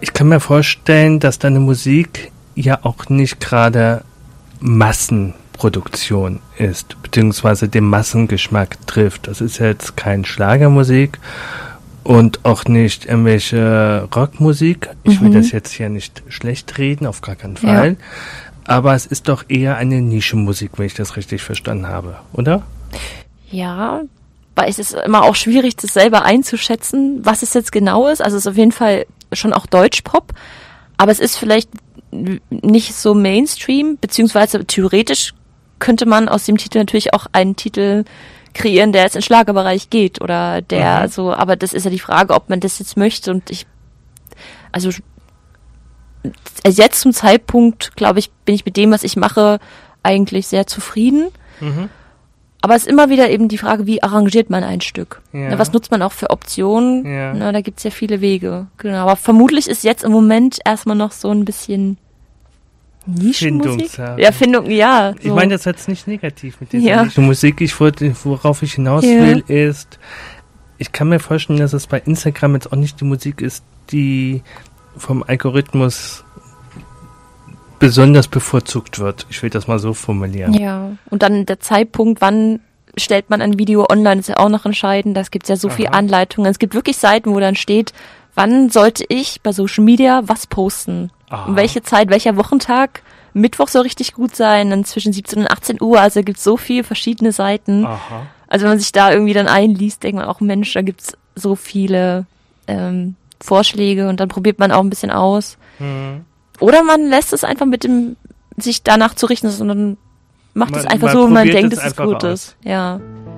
Ich kann mir vorstellen, dass deine Musik ja auch nicht gerade Massenproduktion ist, beziehungsweise den Massengeschmack trifft. Das ist jetzt kein Schlagermusik und auch nicht irgendwelche Rockmusik. Ich will das jetzt hier nicht schlecht reden, auf gar keinen Fall. Ja. Aber es ist doch eher eine Nischenmusik, wenn ich das richtig verstanden habe, oder? Ja, weil es ist immer auch schwierig, das selber einzuschätzen, was es jetzt genau ist. Also es ist auf jeden Fall schon auch Deutschpop, aber es ist vielleicht nicht so Mainstream, beziehungsweise theoretisch könnte man aus dem Titel natürlich auch einen Titel kreieren, der jetzt in den Schlagerbereich geht oder der so, aber das ist ja die Frage, ob man das jetzt möchte und also jetzt zum Zeitpunkt, glaube ich, bin ich mit dem, was ich mache, eigentlich sehr zufrieden. Aber es ist immer wieder eben die Frage, wie arrangiert man ein Stück? Ja. Was nutzt man auch für Optionen? Ja. Da gibt es ja viele Wege. Genau. Aber vermutlich ist jetzt im Moment erstmal noch so ein bisschen Nischenmusik. Ja, Findung, ja. So. Ich meine das jetzt nicht negativ mit dieser Nischenmusik. Worauf ich hinaus will, ist, ich kann mir vorstellen, dass es bei Instagram jetzt auch nicht die Musik ist, die vom Algorithmus besonders bevorzugt wird. Ich will das mal so formulieren. Ja, und dann der Zeitpunkt, wann stellt man ein Video online, ist ja auch noch entscheidend. Da gibt es ja so viele Anleitungen. Es gibt wirklich Seiten, wo dann steht, wann sollte ich bei Social Media was posten? Um welche Zeit, welcher Wochentag? Mittwoch soll richtig gut sein, dann zwischen 17 und 18 Uhr. Also gibt es so viele verschiedene Seiten. Also wenn man sich da irgendwie dann einliest, denkt man auch, Mensch, da gibt es so viele Vorschläge und dann probiert man auch ein bisschen aus. Oder man lässt es einfach mit dem, sich danach zu richten, sondern macht es einfach so, wenn man denkt, dass es gut ist. Ja.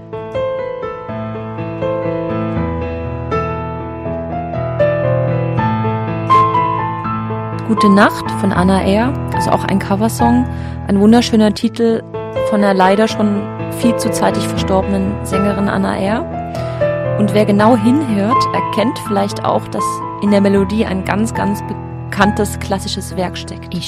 Gute Nacht von Anna R., also auch ein Coversong, ein wunderschöner Titel von der leider schon viel zu zeitig verstorbenen Sängerin Anna R. Und wer genau hinhört, erkennt vielleicht auch, dass in der Melodie ein ganz, ganz bekanntes klassisches Werk steckt.